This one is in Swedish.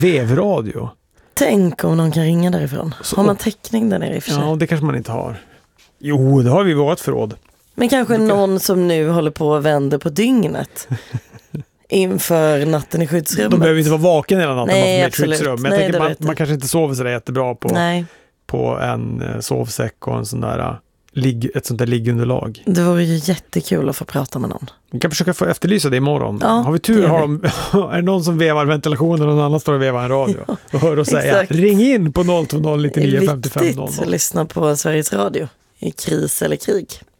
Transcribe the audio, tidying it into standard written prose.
Vevradio. Tänk om någon kan ringa därifrån. Har man täckning där nere i och för sig? Ja, det kanske man inte har. Jo, det har vi i vårt förråd. Men kanske någon som nu håller på och vänder på dygnet. Inför natten i skyddsrummet. De behöver inte vara vaken hela natten. Nej, absolut. Skyddsrum. Men jag tänker man kanske inte sover så jättebra på en sovsäck och en sån där ett sånt där liggunderlag. Det vore ju jättekul att få prata med någon. Vi kan försöka få efterlysa det imorgon. Ja, har vi tur är det någon som vevar ventilationen och någon annan står och vevar en radio. Och hör och säga, ring in på 020 99 55 00. Det är viktigt att lyssna på Sveriges Radio i kris eller krig.